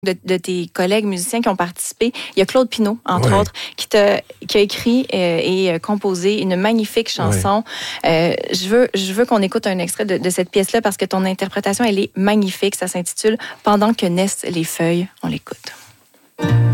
de tes collègues musiciens qui ont participé. Il y a Claude Pinault, entre autres, qui a écrit et composé une magnifique chanson. Je veux qu'on écoute un extrait de cette pièce-là parce que ton interprétation, elle est magnifique. Ça s'intitule « Pendant que naissent les feuilles ». On l'écoute.